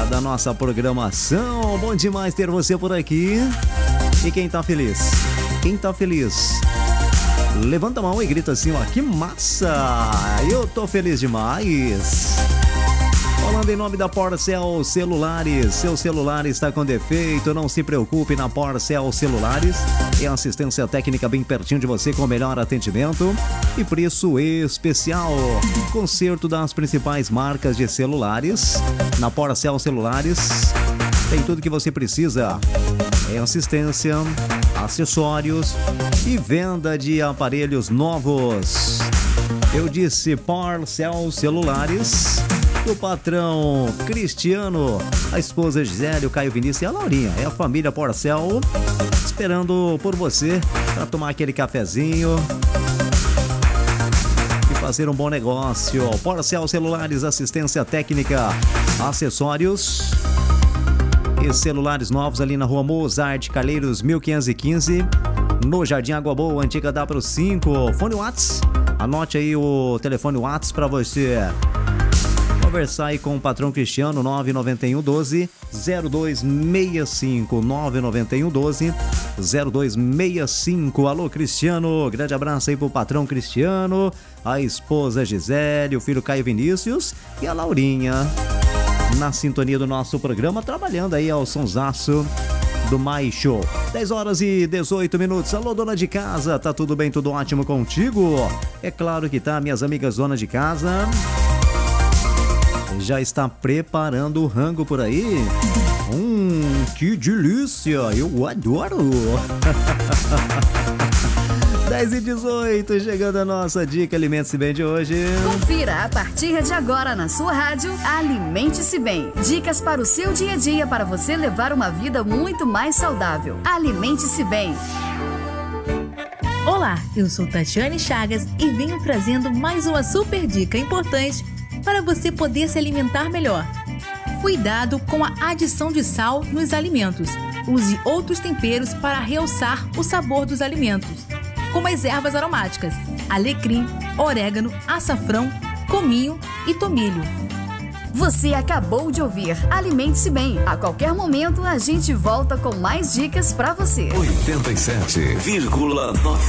da nossa programação. Bom demais ter você por aqui. E quem tá feliz? Quem tá feliz? Levanta a mão e grita assim, ó, que massa! Eu tô feliz demais! Falando em nome da Porcel Celulares, seu celular está com defeito, não se preocupe, na Porcel Celulares é assistência técnica bem pertinho de você com o melhor atendimento e preço especial. Conserto das principais marcas de celulares. Na Porcel Celulares tem tudo que você precisa. É assistência, acessórios e venda de aparelhos novos. Eu disse Porcel Celulares. O patrão Cristiano, a esposa Gisele, o Caio Vinícius e a Laurinha. É a família Porcel esperando por você para tomar aquele cafezinho e fazer um bom negócio. Porcel Celulares, assistência técnica, acessórios e celulares novos ali na rua Mozart Calheiros 1515, no Jardim Água Boa, antiga W5. Fone Whats, anote aí o telefone Whats para você conversar aí com o patrão Cristiano, 991 12 0265, 991 12 0265. Alô, Cristiano, grande abraço aí pro patrão Cristiano, a esposa Gisele, o filho Caio Vinícius e a Laurinha, na sintonia do nosso programa, trabalhando aí ao sonsaço do Mais Show. 10 horas e 18 minutos. Alô, dona de casa, tá tudo bem, tudo ótimo contigo? É claro que tá, minhas amigas dona de casa. Já está preparando o rango por aí? Que delícia! Eu adoro! 10 e 18, chegando a nossa dica Alimente-se Bem de hoje. Confira a partir de agora na sua rádio Alimente-se Bem. Dicas para o seu dia a dia para você levar uma vida muito mais saudável. Alimente-se Bem. Olá, eu sou Tatiane Chagas e venho trazendo mais uma super dica importante para você poder se alimentar melhor. Cuidado com a adição de sal nos alimentos. Use outros temperos para realçar o sabor dos alimentos, como as ervas aromáticas, alecrim, orégano, açafrão, cominho e tomilho. Você acabou de ouvir Alimente-se Bem. A qualquer momento a gente volta com mais dicas para você. 87,9